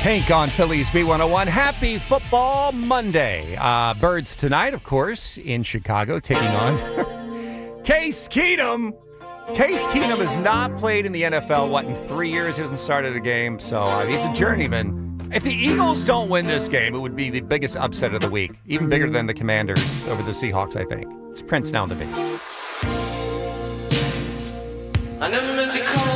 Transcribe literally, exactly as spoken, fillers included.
Hank on Phillies B one oh one. Happy Football Monday. Uh, Birds tonight, of course, in Chicago, taking on Case Keenum. Case Keenum has not played in the N F L, what, in three years? He hasn't started a game, so uh, he's a journeyman. If the Eagles don't win this game, it would be the biggest upset of the week. Even bigger than the Commanders over the Seahawks, I think. It's Prince down to me. I never meant to call